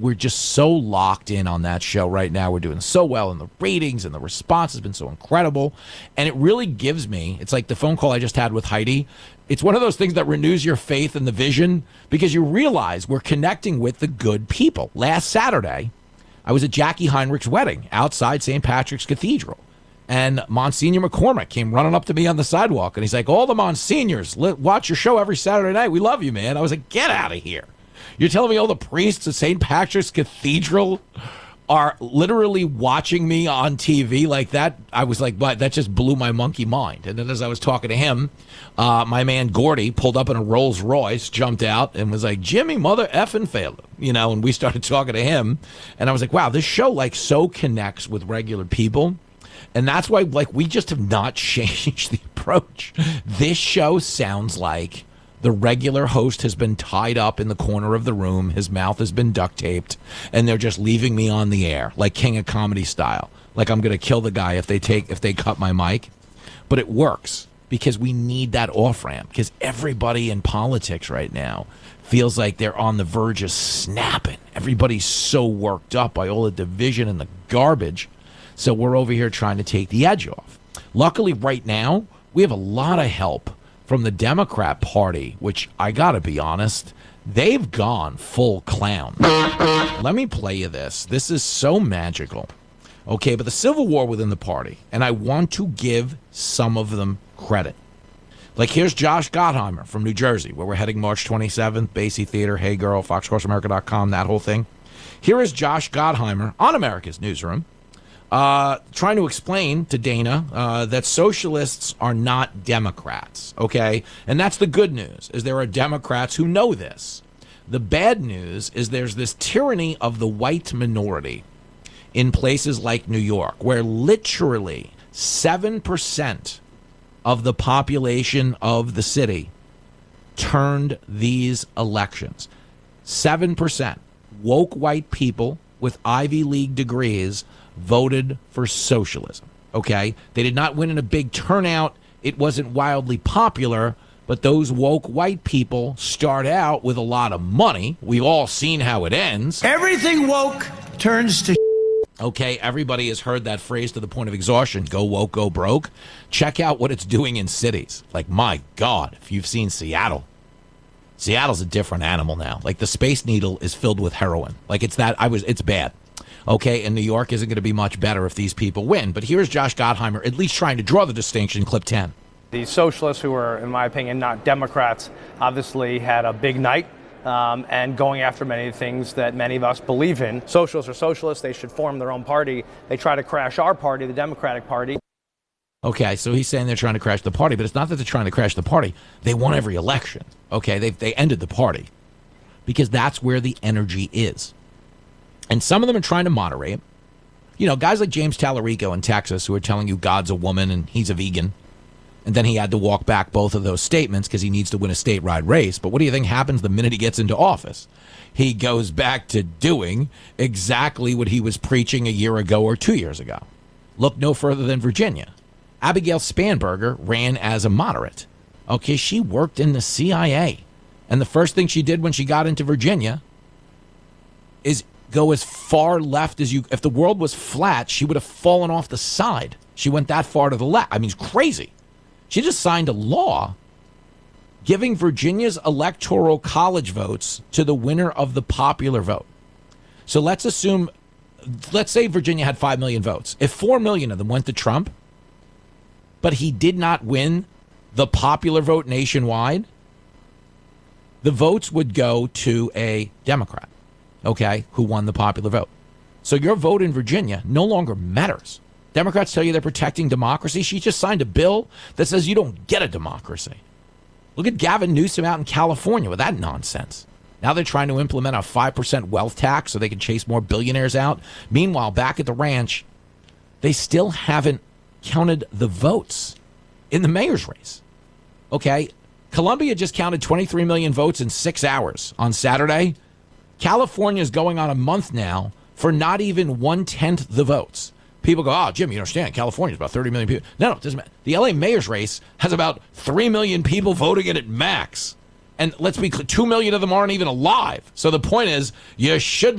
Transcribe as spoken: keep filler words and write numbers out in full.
we're just so locked in on that show right now. We're doing so well in the ratings, and the response has been so incredible. And it really gives me, it's like the phone call I just had with Heidi. It's one of those things that renews your faith in the vision, because you realize we're connecting with the good people. Last Saturday, I was at Jackie Heinrich's wedding outside Saint Patrick's Cathedral. And Monsignor McCormick came running up to me on the sidewalk, and he's like, all the Monsignors, watch your show every Saturday night. We love you, man. I was like, get out of here. You're telling me all the priests of Saint Patrick's Cathedral are literally watching me on T V like that? I was like, but that just blew my monkey mind. And then as I was talking to him, uh, my man Gordy pulled up in a Rolls Royce, jumped out, and was like, Jimmy, mother effing failure. You know, and we started talking to him. And I was like, wow, this show like so connects with regular people. And that's why, like, we just have not changed the approach. This show sounds like the regular host has been tied up in the corner of the room. His mouth has been duct taped, and they're just leaving me on the air, like King of Comedy style. Like I'm going to kill the guy if they take if they cut my mic. But it works because we need that off ramp. Because everybody in politics right now feels like they're on the verge of snapping. Everybody's so worked up by all the division and the garbage. So we're over here trying to take the edge off. Luckily, right now, we have a lot of help from the Democrat Party, which I got to be honest, they've gone full clown. Let me play you this. This is so magical. Okay, but the civil war within the party, and I want to give some of them credit. Like, here's Josh Gottheimer from New Jersey, where we're heading March twenty-seventh, Basie Theater, Hey Girl, Fox Sports America dot com, that whole thing. Here is Josh Gottheimer on America's Newsroom, Uh, trying to explain to Dana uh, that socialists are not Democrats, okay? And that's the good news, is there are Democrats who know this. The bad news is there's this tyranny of the white minority in places like New York, where literally seven percent of the population of the city turned these elections. seven percent. Woke white people with Ivy League degrees voted for socialism, okay? They did not win in a big turnout. It wasn't wildly popular, but those woke white people start out with a lot of money. We've all seen how it ends. Everything woke turns to Okay, everybody has heard that phrase to the point of exhaustion, go woke, go broke. Check out what it's doing in cities. Like, my God, if you've seen Seattle, Seattle's a different animal now. Like, the Space Needle is filled with heroin. Like, it's that, I was, it's bad. Okay, and New York isn't going to be much better if these people win. But here's Josh Gottheimer at least trying to draw the distinction, clip ten. The socialists, who are, in my opinion, not Democrats, obviously had a big night um, and going after many of the things that many of us believe in. Socialists are socialists. They should form their own party. They try to crash our party, the Democratic Party. Okay, so he's saying they're trying to crash the party, but it's not that they're trying to crash the party. They won every election. Okay, they they ended the party because that's where the energy is. And some of them are trying to moderate. You know, guys like James Tallarico in Texas who are telling you God's a woman and he's a vegan. And then he had to walk back both of those statements because he needs to win a statewide race. But what do you think happens the minute he gets into office? He goes back to doing exactly what he was preaching a year ago or two years ago. Look no further than Virginia. Abigail Spanberger ran as a moderate. Okay, she worked in the C I A. And the first thing she did when she got into Virginia is go as far left as you. If the world was flat, she would have fallen off the side. She went that far to the left. I mean, it's crazy. She just signed a law giving Virginia's electoral college votes to the winner of the popular vote. So let's assume, let's say Virginia had five million votes. If four million of them went to Trump, but he did not win the popular vote nationwide, the votes would go to a Democrat, okay, who won the popular vote. So your vote in Virginia no longer matters. Democrats tell you they're protecting democracy. She just signed a bill that says you don't get a democracy. Look at Gavin Newsom out in California with that nonsense. Now they're trying to implement a five percent wealth tax so they can chase more billionaires out. Meanwhile, back at the ranch, they still haven't counted the votes in the mayor's race. Okay, Columbia just counted twenty-three million votes in six hours on Saturday. California is going on a month now for not even one-tenth the votes. People go, oh, Jim, you understand, California is about thirty million people. No, no, it doesn't matter. The L A mayor's race has about three million people voting in it max. And let's be clear, two million of them aren't even alive. So the point is, you should be